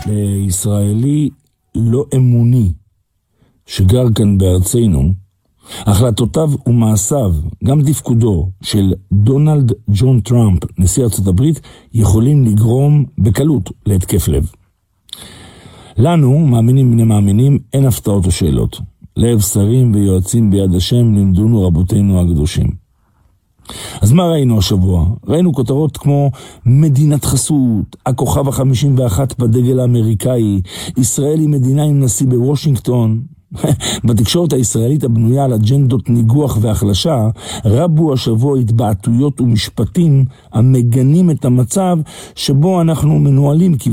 לישראלי לא אמוני שגר כאן בארצנו, החלטותיו ומעשיו, גם תפקודו של דונלד ג'ון טראמפ, נשיא ארצות הברית, יכולים לגרום בקלות להתקף לב. לנו, מאמינים בני מאמינים, אין הפתעות או שאלות. לב שרים ויועצים ביד השם לימדונו רבותינו הקדושים. אז מה ראינו השבוע? ראינו כותרות כמו מדינת חסות, הכוכב ה-51 בדגל האמריקאי, ישראל היא מדינה עם נשיא בוושינגטון. בתקשורת הישראלית הבנויה על אג'נדות ניגוח והחלשה, רבו השבוע התבעתויות ומשפטים המגנים את המצב שבו אנחנו מנוהלים